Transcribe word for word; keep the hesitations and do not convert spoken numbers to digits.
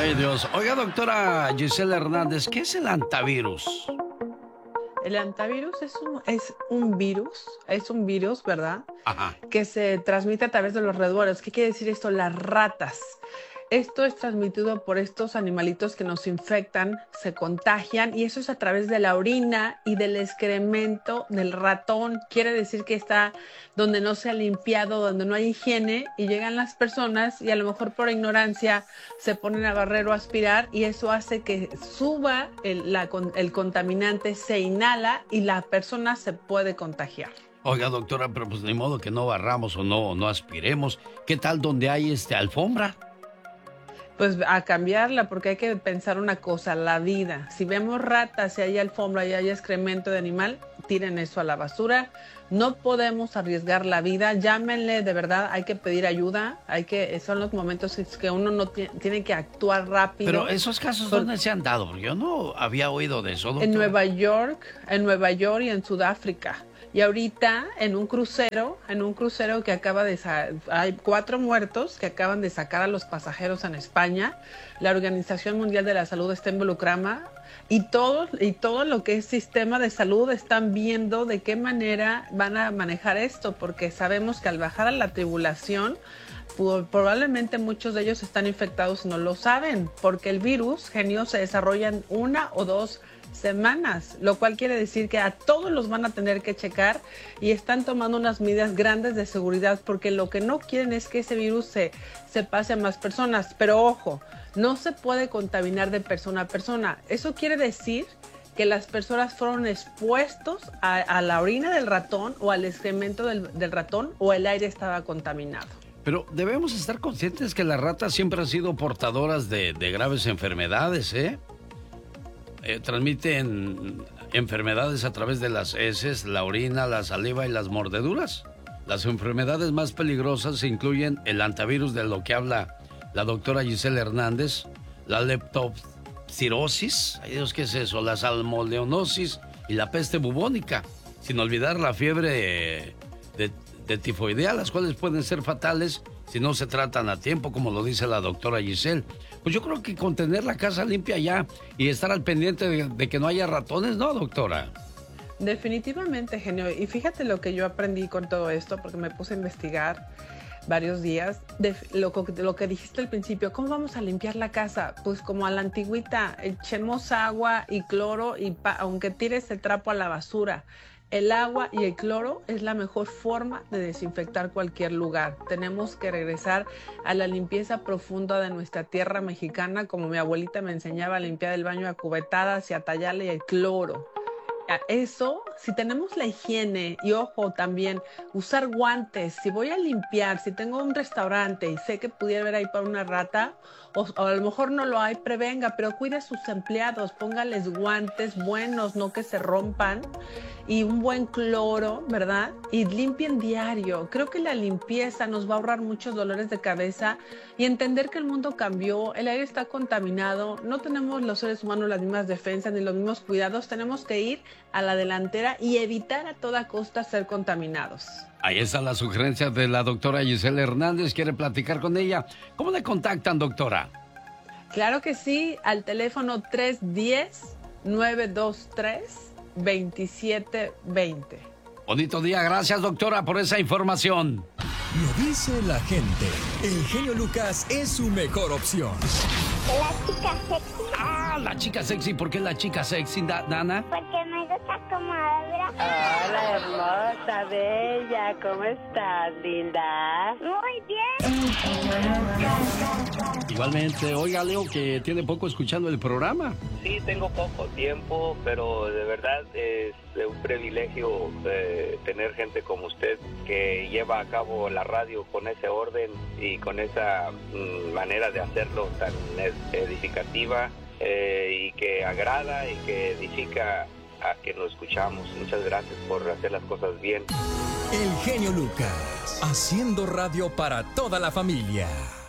Ay, Dios. Oiga, doctora Gisela Hernández, ¿qué es el antivirus? El antivirus es un, es un virus, es un virus, ¿verdad? Ajá. Que se transmite a través de los roedores. ¿Qué quiere decir esto? Las ratas. Esto es transmitido por estos animalitos que nos infectan, se contagian, y eso es a través de la orina y del excremento del ratón. Quiere decir que está donde no se ha limpiado, donde no hay higiene, y llegan las personas y a lo mejor por ignorancia se ponen a barrer o a aspirar, y eso hace que suba el, la, el contaminante, se inhala y la persona se puede contagiar. Oiga, doctora, pero pues ni modo que no barramos o no, no aspiremos. ¿Qué tal donde hay este alfombra? Pues a cambiarla, porque hay que pensar una cosa, la vida. Si vemos ratas, si hay alfombra y hay excremento de animal, tiren eso a la basura. No podemos arriesgar la vida. Llámenle, de verdad, hay que pedir ayuda. Hay que, son los momentos que uno no tiene, tiene que actuar rápido. Pero esos casos, Por, ¿dónde se han dado? Porque yo no había oído de eso, doctora. En Nueva York, en Nueva York y en Sudáfrica. Y ahorita en un crucero, en un crucero que acaba de... Hay cuatro muertos que acaban de sacar a los pasajeros en España. La Organización Mundial de la Salud está involucrada y todo, y todo lo que es sistema de salud están viendo de qué manera van a manejar esto, porque sabemos que al bajar a la tribulación, probablemente muchos de ellos están infectados y no lo saben, porque el virus, genio, se desarrolla en una o dos semanas, lo cual quiere decir que a todos los van a tener que checar, y están tomando unas medidas grandes de seguridad, porque lo que no quieren es que ese virus se, se pase a más personas. Pero ojo, no se puede contaminar de persona a persona. Eso quiere decir que las personas fueron expuestos a, a la orina del ratón o al excremento del, del ratón, o el aire estaba contaminado. Pero debemos estar conscientes que las ratas siempre han sido portadoras de, de graves enfermedades, ¿eh? Eh, transmiten enfermedades a través de las heces, la orina, la saliva y las mordeduras. Las enfermedades más peligrosas incluyen el antivirus, de lo que habla la doctora Gisela Hernández, la leptospirosis, ay Dios, ¿qué es eso? La salmonelosis y la peste bubónica, sin olvidar la fiebre de, de tifoidea, las cuales pueden ser fatales si no se tratan a tiempo, como lo dice la doctora Giselle. Pues yo creo que con tener la casa limpia ya y estar al pendiente de, de que no haya ratones, ¿no, doctora? Definitivamente, genio. Y fíjate lo que yo aprendí con todo esto, porque me puse a investigar varios días, de lo, lo que dijiste al principio. ¿Cómo vamos a limpiar la casa? Pues como a la antigüita, echemos agua y cloro, y pa, aunque tires el trapo a la basura. El agua y el cloro es la mejor forma de desinfectar cualquier lugar. Tenemos que regresar a la limpieza profunda de nuestra tierra mexicana, como mi abuelita me enseñaba, a limpiar el baño a cubetadas y a tallarle el cloro. Eso, si tenemos la higiene, y ojo también, usar guantes. Si voy a limpiar, si tengo un restaurante y sé que pudiera haber ahí para una rata, o, o a lo mejor no lo hay, prevenga, pero cuide a sus empleados, póngales guantes buenos, no que se rompan, y un buen cloro, ¿verdad? Y limpien diario. Creo que la limpieza nos va a ahorrar muchos dolores de cabeza, y entender que el mundo cambió, el aire está contaminado, no tenemos los seres humanos las mismas defensas ni los mismos cuidados. Tenemos que ir a la delantera y evitar a toda costa ser contaminados. Ahí está la sugerencia de la doctora Gisela Hernández. ¿Quiere platicar con ella? ¿Cómo le contactan, doctora? Claro que sí, al teléfono tres uno cero, nueve dos tres, dos siete dos cero. Bonito día, gracias, doctora, por esa información. Lo dice la gente. El genio Lucas es su mejor opción. La chica sexy. Ah, la chica sexy. ¿Por qué la chica sexy, Dana? Porque me gusta como habla. Hola, hermosa, bella. ¿Cómo estás, linda? Muy bien. Igualmente. Oiga, Leo, que tiene poco escuchando el programa. Sí, tengo poco tiempo, pero de verdad es un privilegio eh, tener gente como usted que lleva a cabo la radio con ese orden y con esa mm, manera de hacerlo tan edificativa eh, y que agrada y que edifica a quien lo escuchamos. Muchas gracias por hacer las cosas bien. El genio Lucas, haciendo radio para toda la familia.